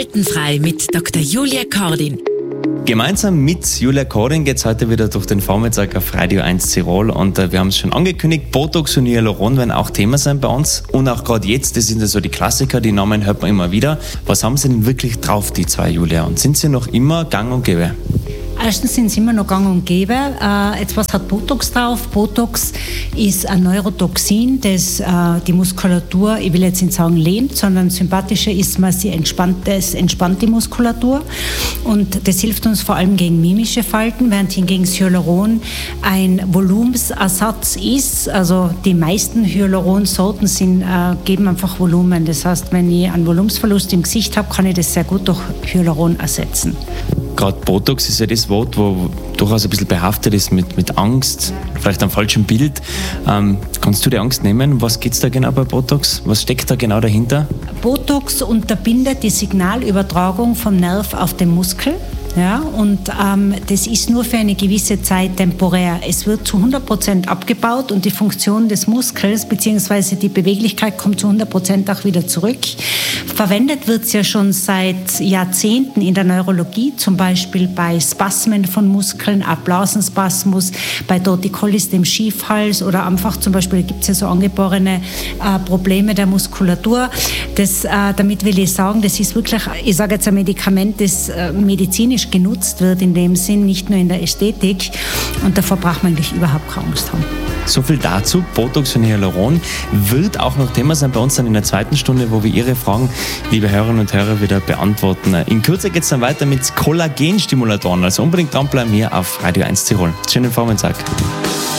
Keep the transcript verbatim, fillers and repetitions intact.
Faltenfrei mit Doktor Julia Kordin. Gemeinsam mit Julia Kordin geht es heute wieder durch den Vormittag auf Radio eins Tirol und äh, wir haben es schon angekündigt, Botox und Hyaluron werden auch Thema sein bei uns und auch gerade jetzt, das sind ja so die Klassiker, die Namen hört man immer wieder. Was haben sie denn wirklich drauf, die zwei, Julia, und sind sie noch immer gang und gäbe? Erstens sind sie immer noch gang und gäbe. Äh, jetzt was hat Botox drauf? Botox ist ein Neurotoxin, das äh, die Muskulatur, ich will jetzt nicht sagen lähmt, sondern sympathischer ist man, sie entspannt, es entspannt die Muskulatur und das hilft uns vor allem gegen mimische Falten, während hingegen das Hyaluron ein Volumensersatz ist. Also die meisten Hyaluronsorten sind, äh, geben einfach Volumen. Das heißt, wenn ich einen Volumensverlust im Gesicht habe, kann ich das sehr gut durch Hyaluron ersetzen. Gerade Botox ist ja das Wort, wo durchaus ein bisschen behaftet ist mit, mit Angst, vielleicht einem falschen Bild. Ähm, kannst du die Angst nehmen? Was geht es da genau bei Botox? Was steckt da genau dahinter? Botox unterbindet die Signalübertragung vom Nerv auf den Muskel. Ja, und ähm, das ist nur für eine gewisse Zeit temporär. Es wird zu hundert Prozent abgebaut und die Funktion des Muskels bzw. die Beweglichkeit kommt zu hundert Prozent auch wieder zurück. Verwendet wird es ja schon seit Jahrzehnten in der Neurologie, zum Beispiel bei Spasmen von Muskeln, Applausenspasmus, bei Torticollis, dem Schiefhals oder einfach zum Beispiel, da gibt es ja so angeborene äh, Probleme der Muskulatur. Das, äh, damit will ich sagen, das ist wirklich, ich sage jetzt ein Medikament, das äh, medizinisch genutzt wird in dem Sinn, nicht nur in der Ästhetik, und davor braucht man eigentlich überhaupt keine Angst haben. So viel dazu. Botox und Hyaluron wird auch noch Thema sein bei uns dann in der zweiten Stunde, wo wir Ihre Fragen, liebe Hörerinnen und Hörer, wieder beantworten. In Kürze geht es dann weiter mit Kollagenstimulatoren, also unbedingt dranbleiben hier auf Radio eins Tirol. Schönen Vormittag.